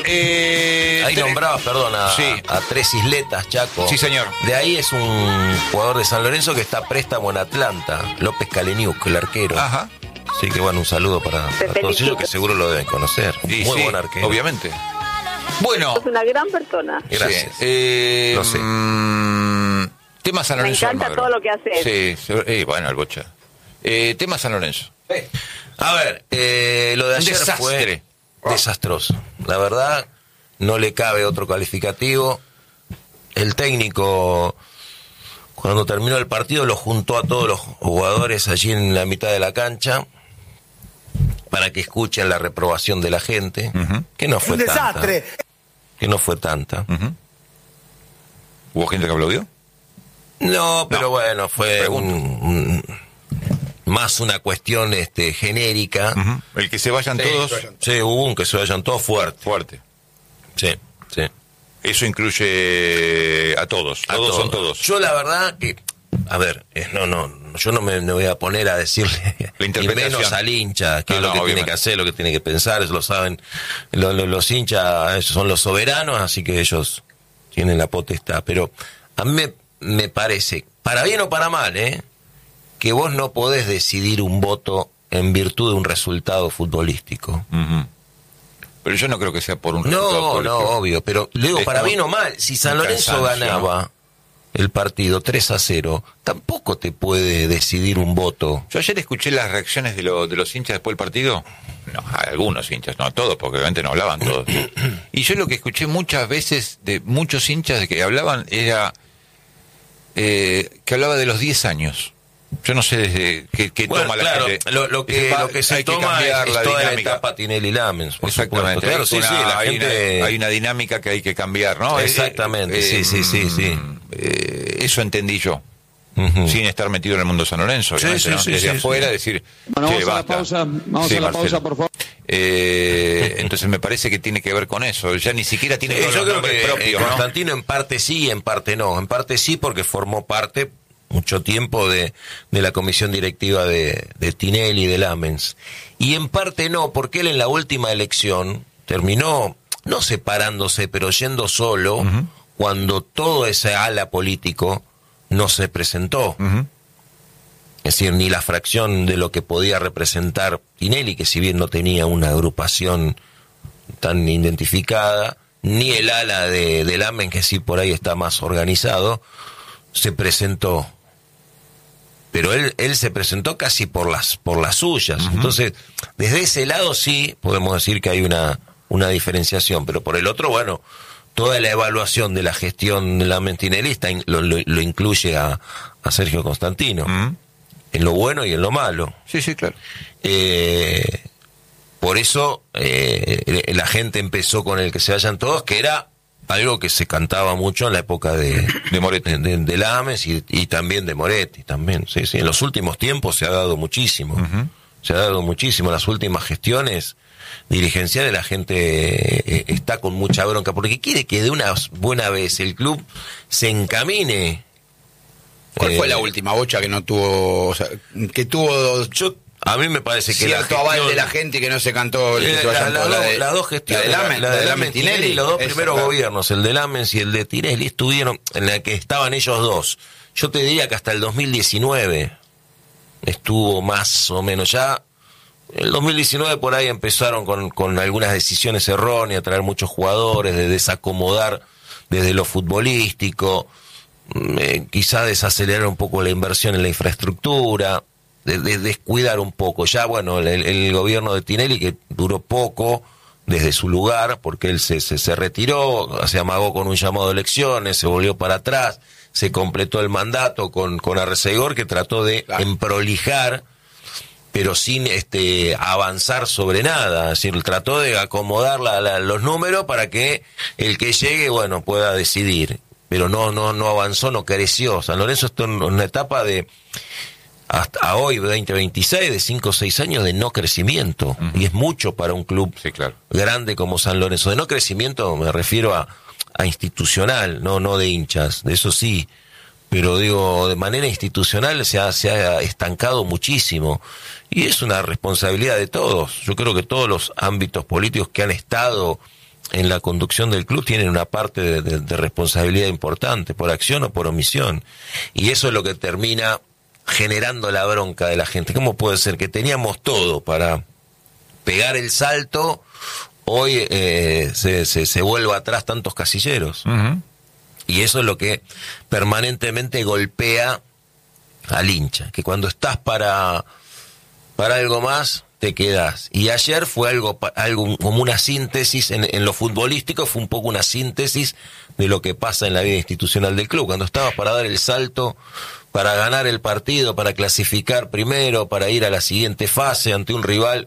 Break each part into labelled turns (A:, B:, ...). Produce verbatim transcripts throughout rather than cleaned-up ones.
A: eh,
B: ahí
A: te...
B: nombrabas, perdón, a,
A: sí.
B: a, a Tres Isletas, Chaco.
A: Sí, señor.
B: De ahí es un jugador de San Lorenzo que está a préstamo en Atlanta, López Kaleniuk, el arquero.
A: Ajá.
B: Así que bueno, un saludo para, para todos ellos que seguro lo deben conocer.
A: Y
B: Muy
A: sí,
B: buen arquero.
A: obviamente. Bueno.
C: Es una gran persona.
B: Gracias.
A: Sí, eh,
B: Lo sé.
A: Mmm, tema San
C: Me
A: Lorenzo.
C: encanta
A: Almagro.
C: todo lo que haces.
A: Sí, sí, eh, bueno, el bocha. Eh, tema San Lorenzo.
B: A ver, eh, lo de
A: Un
B: ayer
A: desastre.
B: fue desastroso. La verdad, no le cabe otro calificativo. El técnico, cuando terminó el partido, lo juntó a todos los jugadores allí en la mitad de la cancha para que escuchen la reprobación de la gente,
A: Uh-huh.
B: que no fue
D: Un
B: tanta.
D: desastre.
B: Que no fue tanta.
A: Uh-huh. ¿Hubo gente que aplaudió?
B: No, pero
A: No.
B: bueno, fue un, un- más una cuestión este, genérica.
A: Uh-huh. El que se vayan
D: Sí,
A: todos.
D: que vayan.
B: Sí, hubo un que se vayan todos fuerte.
A: Fuerte.
B: Sí, sí.
A: Eso incluye a todos.
B: A
A: Todos son todos.
B: Yo la verdad que, a ver, eh, no, no, yo no me, me voy a poner a decirle,
A: La
B: y
A: interpretación.
B: menos al hincha, qué
A: No,
B: es lo
A: no,
B: que
A: obviamente.
B: tiene que hacer, lo que tiene que pensar, eso lo saben. Lo- lo- los hinchas, ellos son los soberanos, así que ellos tienen la potestad. Pero a mí me, me parece, para bien o para mal, ¿eh? que vos no podés decidir un voto en virtud de un resultado futbolístico.
A: Uh-huh. Pero yo no creo que sea por un resultado
B: No, no,
A: futbolístico.
B: obvio, pero digo,
A: Es
B: para
A: como
B: bien o mal, si San
A: un
B: Lorenzo
A: cansancio.
B: ganaba el partido tres a cero, tampoco te puede decidir un voto.
A: Yo ayer escuché las reacciones de, lo- de los hinchas después del partido. No, algunos hinchas, no todos, porque obviamente no hablaban todos. Y yo lo que escuché muchas veces de muchos hinchas que hablaban era eh, que hablaba de los diez años. Yo no sé desde qué, qué
B: Bueno,
A: toma la
B: claro,
A: gente.
B: lo, lo que,
A: Dice,
B: lo que se
A: hay que
B: toma
A: cambiar
B: es,
A: la
B: es toda la
A: dinámica.
B: etapa Tinelli Lamens, por
A: Exactamente.
B: supuesto. Claro,
A: Hay
B: sí,
A: una-
B: sí, la
A: hay
B: gente...
A: una- hay una dinámica que hay que cambiar, ¿no?
B: Exactamente, sí, sí, sí, sí.
A: eh, eso entendí yo.
B: Ujú.
A: Sin estar metido en el mundo San Lorenzo,
B: Sí,
A: obviamente,
B: sí,
A: ¿no?
B: sí,
A: Desde
B: sí,
A: afuera
B: sí.
A: decir,
E: Bueno,
A: che,
E: vamos a la
A: basta.
E: pausa, vamos
A: Sí,
E: a la
A: Marcelo.
E: pausa, por favor.
A: Eh, entonces me parece que tiene que ver con eso. Ya ni siquiera tiene
B: Sí,
A: todos
B: yo
A: los
B: creo
A: nombres
B: que
A: propios,
B: eh,
A: ¿no?
B: Constantino en parte sí y en parte no. En parte sí porque formó parte mucho tiempo de, de la comisión directiva de, de Tinelli y de Lamens. Y en parte no, porque él en la última elección terminó, no separándose, pero yendo solo,
A: Uh-huh.
B: cuando todo ese ala político no se presentó.
A: Ujú.
B: Es decir, ni la fracción de lo que podía representar Tinelli, que si bien no tenía una agrupación tan identificada, ni el ala de, de Lamen, que sí por ahí está más organizado, se presentó. Pero él, él se presentó casi por las, por las suyas.
A: Uh-huh.
B: Entonces, desde ese lado sí podemos decir que hay una, una diferenciación, pero por el otro, bueno, toda la evaluación de la gestión de Lamen tinelista lo, lo, lo incluye a, a Sergio Constantino.
A: Ujú.
B: En lo bueno y en lo malo.
A: Sí, sí, claro.
B: Eh, por eso eh, la gente empezó con el que se vayan todos, que era algo que se cantaba mucho en la época de,
A: De Moretti.
B: de, de, de Lames y, y también de Moretti. También, sí, sí. En los últimos tiempos se ha dado muchísimo.
A: Ujú.
B: Se ha dado muchísimo. En las últimas gestiones dirigenciales la gente eh, está con mucha bronca porque quiere que de una buena vez el club se encamine.
D: ¿Cuál
B: Eh,
D: fue la última bocha que no tuvo, o sea, que tuvo
B: Yo, a mí me parece que
D: cierto
B: la
D: aval
B: gestión-
D: de la gente que no se cantó el que
B: Eh,
D: se
B: la-
D: vayan
B: la-
D: todos?
B: la-
D: La de-
B: las dos gestiones,
D: la de Lamen,
B: la de Lamen Tinelli, los dos
D: esa,
B: primeros
D: claro.
B: gobiernos, el de Lamens y el de Tinelli, estuvieron en la que estaban ellos dos. Yo te diría que hasta el dos mil diecinueve estuvo más o menos ya. El dos mil diecinueve por ahí empezaron con, con algunas decisiones erróneas, traer muchos jugadores, de desacomodar desde lo futbolístico, eh, quizá desacelerar un poco la inversión en la infraestructura, de, de descuidar un poco. Ya, bueno, el, el gobierno de Tinelli, que duró poco desde su lugar, porque él se, se, se retiró, se amagó con un llamado de elecciones, se volvió para atrás, se completó el mandato con, con Arcegor, que trató de
D: Claro.
B: emprolijar, pero sin este avanzar sobre nada. Es decir, trató de acomodar la, la, los números para que el que llegue, bueno, pueda decidir. Pero no no no avanzó, no creció. San Lorenzo está en una etapa de, hasta hoy, veinte veintiséis, de cinco o seis años de no crecimiento. Uh-huh. Y es mucho para un club
A: Sí, claro.
B: grande como San Lorenzo. De no crecimiento me refiero a, a institucional, no no de hinchas, de eso sí. Pero digo, de manera institucional se ha, se ha estancado muchísimo. Y es una responsabilidad de todos. Yo creo que todos los ámbitos políticos que han estado en la conducción del club tienen una parte de, de, de responsabilidad importante, por acción o por omisión. Y eso es lo que termina generando la bronca de la gente. ¿Cómo puede ser que teníamos todo para pegar el salto, hoy eh, se, se, se vuelva atrás tantos casilleros?
A: Uh-huh.
B: Y eso es lo que permanentemente golpea al hincha, que cuando estás para, para algo más, te quedás. Y ayer fue algo, algo como una síntesis, en, en lo futbolístico fue un poco una síntesis de lo que pasa en la vida institucional del club. Cuando estabas para dar el salto, para ganar el partido, para clasificar primero, para ir a la siguiente fase ante un rival,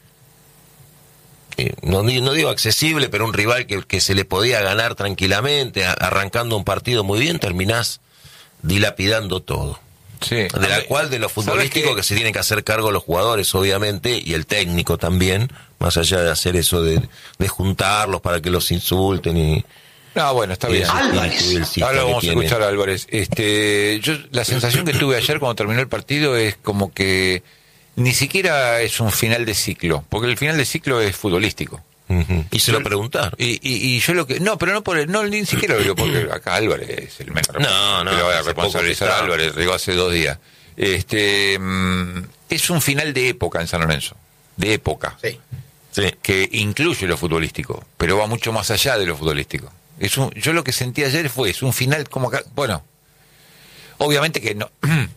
B: eh, no, no digo accesible, pero un rival que, que se le podía ganar tranquilamente, a, arrancando un partido muy bien, terminás dilapidando todo.
A: Sí.
B: De la cual, de lo futbolístico, que se tienen que hacer cargo los jugadores, obviamente, y el técnico también, más allá de hacer eso de, de juntarlos para que los insulten y...
A: No, bueno, está bien. Ahora vamos a escuchar a Álvarez. Este, yo, la sensación que tuve ayer cuando terminó el partido es como que ni siquiera es un final de ciclo, porque el final de ciclo es futbolístico.
B: Uh-huh. Y se lo preguntaron.
A: Y, y, y yo lo que... No, pero no por el, no, ni siquiera lo digo porque acá Álvarez es el menos.
B: No, no.
A: Que lo voy a responsabilizar a Álvarez, lo digo hace dos días. Este, mm, es un final de época en San Lorenzo. De época.
D: Sí.
B: Sí.
A: Que incluye lo futbolístico, pero va mucho más allá de lo futbolístico. Es un, yo lo que sentí ayer fue, es un final como acá, bueno, obviamente que no,